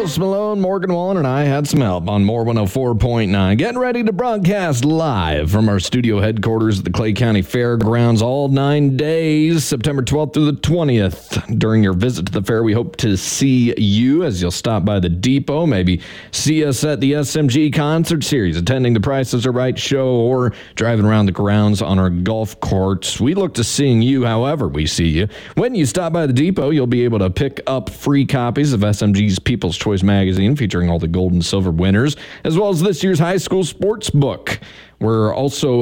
Post Malone, Morgan Wallen, and I had some help on More 104.9. Getting ready to broadcast live from our studio headquarters at the Clay County Fairgrounds all 9 days, September 12th through the 20th. During your visit to the fair, we hope to see you as you'll stop by the depot, maybe see us at the SMG Concert Series, attending the Price is Right show, or driving around the grounds on our golf courts. We look to seeing you however we see you. When you stop by the depot, you'll be able to pick up free copies of SMG's People's Choice magazine featuring all the gold and silver winners, as well as this year's high school sports book. We're also